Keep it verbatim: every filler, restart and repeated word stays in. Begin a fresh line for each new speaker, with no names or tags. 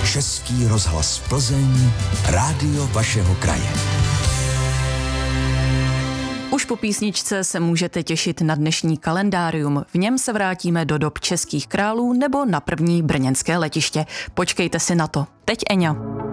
Český rozhlas Plzeň, rádio vašeho kraje.
Už po písničce se můžete těšit na dnešní kalendárium. V něm se vrátíme do dob českých králů nebo na první brněnské letiště. Počkejte si na to. Teď Eňa.